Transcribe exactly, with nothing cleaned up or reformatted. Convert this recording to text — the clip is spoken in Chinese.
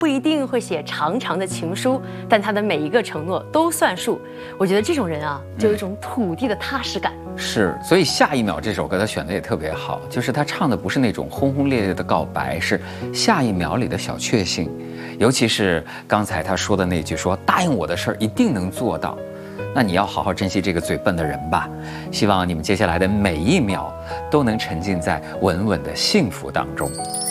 不一定会写长长的情书，但他的每一个承诺都算数。我觉得这种人啊，就有一种土地的踏实感。 嗯、是，所以下一秒这首歌他选的也特别好，就是他唱的不是那种轰轰烈烈的告白，是下一秒里的小确幸。尤其是刚才他说的那句说答应我的事儿一定能做到，那你要好好珍惜这个嘴笨的人吧。希望你们接下来的每一秒都能沉浸在稳稳的幸福当中。